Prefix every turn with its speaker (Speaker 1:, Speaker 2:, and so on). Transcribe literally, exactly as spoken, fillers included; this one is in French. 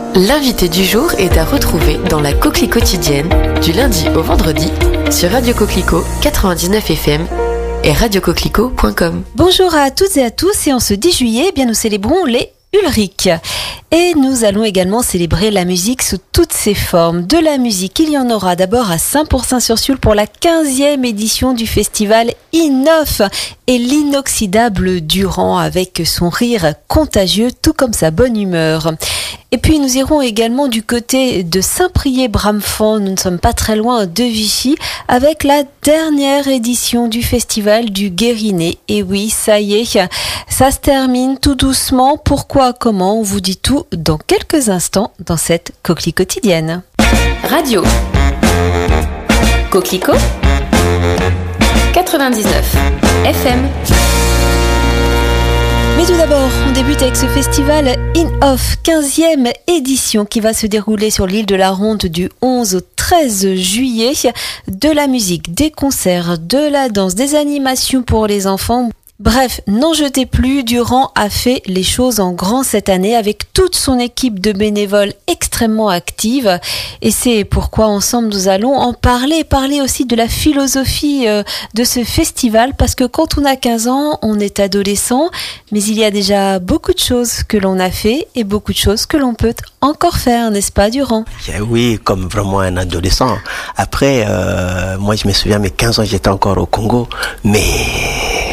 Speaker 1: L'invité du jour est à retrouver dans la Coquelicot quotidienne du lundi au vendredi sur Radio Coquelicot quatre-vingt-dix-neuf F M et radio coquelicot point com.
Speaker 2: Bonjour à toutes et à tous, et en ce dix juillet, eh bien nous célébrons les Ulric. Et nous allons également célébrer la musique sous toutes ses formes. De la musique, il y en aura d'abord à Saint-Pourçain-sur-Sioule pour la quinzième édition du festival Innov et l'inoxydable Durand avec son rire contagieux tout comme sa bonne humeur. Et puis nous irons également du côté de Saint-Priest-Bramefond, nous ne sommes pas très loin de Vichy, avec la dernière édition du festival du Guérinet. Et oui, ça y est, ça se termine tout doucement. Pourquoi, comment, on vous dit tout dans quelques instants dans cette Coquelicot quotidienne.
Speaker 1: Radio Coquelicot quatre-vingt-dix-neuf F M.
Speaker 2: Mais tout d'abord, on débute avec ce festival Innov, quinzième édition qui va se dérouler sur l'île de la Ronde du onze au treize juillet. De la musique, des concerts, de la danse, des animations pour les enfants. Bref, n'en jetez plus, Durand a fait les choses en grand cette année avec toute son équipe de bénévoles extrêmement active. Et c'est pourquoi ensemble nous allons en parler, parler aussi de la philosophie euh, de ce festival, parce que quand on a quinze ans, on est adolescent, mais il y a déjà beaucoup de choses que l'on a fait et beaucoup de choses que l'on peut encore faire, n'est-ce pas Durand?
Speaker 3: Oui, comme vraiment un adolescent. Après, euh, moi je me souviens, mes quinze ans, j'étais encore au Congo, mais